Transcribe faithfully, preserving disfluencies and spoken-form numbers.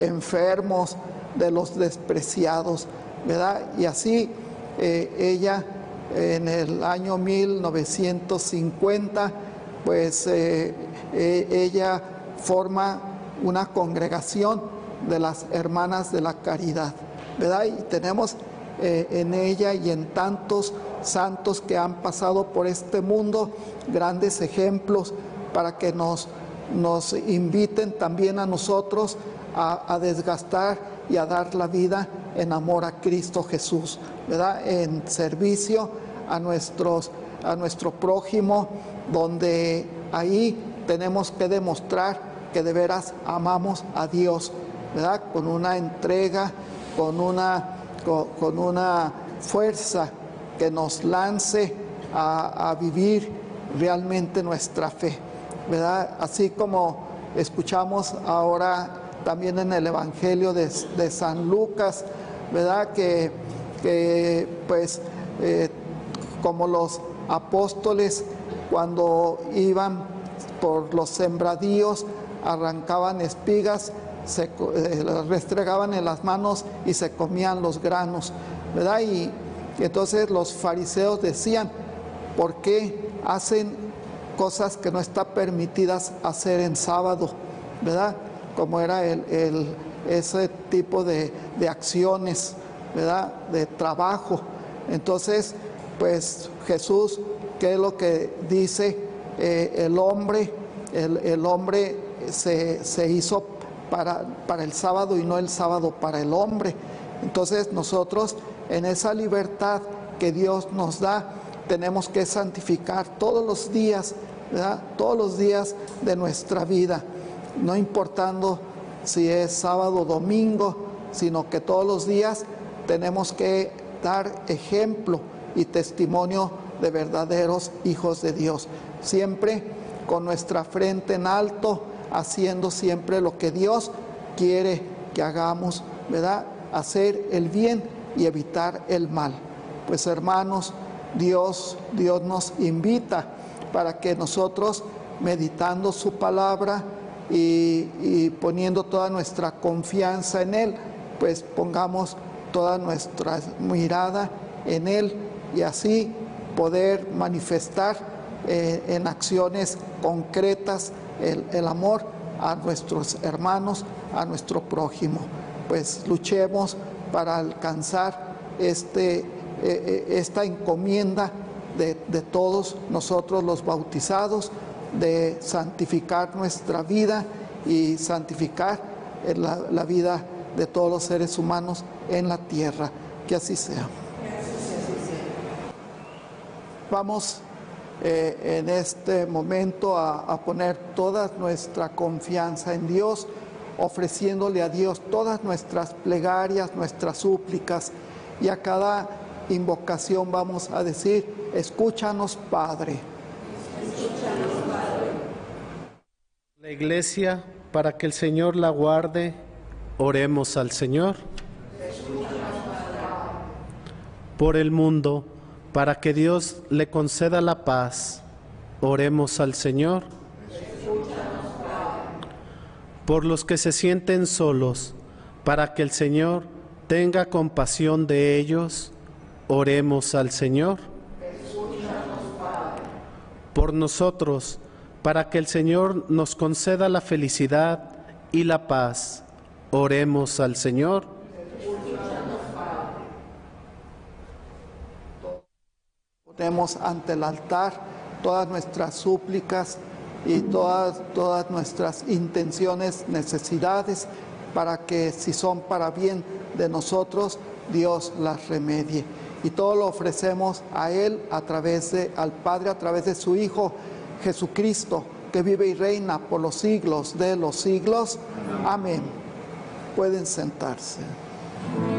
enfermos, de los despreciados, ¿verdad? Y así eh, ella en el año mil novecientos cincuenta, pues eh, eh, ella forma una congregación de las Hermanas de la Caridad, ¿verdad? Y tenemos eh, en ella y en tantos santos que han pasado por este mundo grandes ejemplos para que nos, nos inviten también a nosotros a, a desgastar y a dar la vida en amor a Cristo Jesús, ¿verdad? En servicio a, nuestros, a nuestro prójimo, donde ahí tenemos que demostrar que de veras amamos a Dios, ¿verdad? Con una entrega, con una, con, con una fuerza que nos lance a, a vivir realmente nuestra fe, ¿verdad? Así como escuchamos ahora también en el Evangelio de, de San Lucas, ¿verdad? Que, que pues eh, como los apóstoles cuando iban por los sembradíos, arrancaban espigas, se eh, las restregaban en las manos y se comían los granos, ¿verdad? Y entonces los fariseos decían, ¿por qué hacen cosas que no están permitidas hacer en sábado, ¿verdad? Como era el, el, ese tipo de, de acciones, ¿verdad? De trabajo. Entonces, pues Jesús, ¿qué es lo que dice? Eh, el hombre, el, el hombre se, se hizo para, para el sábado y no el sábado para el hombre. Entonces nosotros en esa libertad que Dios nos da, tenemos que santificar todos los días, ¿verdad? Todos los días de nuestra vida, no importando si es sábado o domingo, sino que todos los días tenemos que dar ejemplo y testimonio de verdaderos hijos de Dios, siempre con nuestra frente en alto, haciendo siempre lo que Dios quiere que hagamos, ¿verdad? Hacer el bien y evitar el mal. Pues hermanos, Dios, Dios nos invita para que nosotros, meditando su palabra y, y poniendo toda nuestra confianza en Él, pues pongamos toda nuestra mirada en Él y así poder manifestar eh, en acciones concretas el, el amor a nuestros hermanos, a nuestro prójimo. Pues luchemos para alcanzar este, eh, esta encomienda de, de todos nosotros los bautizados, de santificar nuestra vida y santificar la, la vida de todos los seres humanos en la tierra. Que así sea. Vamos eh, en este momento a, a poner toda nuestra confianza en Dios, ofreciéndole a Dios todas nuestras plegarias, nuestras súplicas, y a cada invocación vamos a decir: escúchanos, Padre. Escúchanos, Padre. La Iglesia, para que el Señor la guarde, oremos al Señor. Escúchanos, Padre. Por el mundo, para que Dios le conceda la paz, oremos al Señor. Escúchanos, Padre. Por los que se sienten solos, para que el Señor tenga compasión de ellos, oremos al Señor. Escúchanos, Padre. Por nosotros, para que el Señor nos conceda la felicidad y la paz, oremos al Señor. Escúchanos, Padre. Ponemos ante el altar todas nuestras súplicas y todas, todas nuestras intenciones, necesidades, para que si son para bien de nosotros, Dios las remedie. Y todo lo ofrecemos a Él, a través de, al Padre, a través de su Hijo Jesucristo, que vive y reina por los siglos de los siglos. Amén. Pueden sentarse.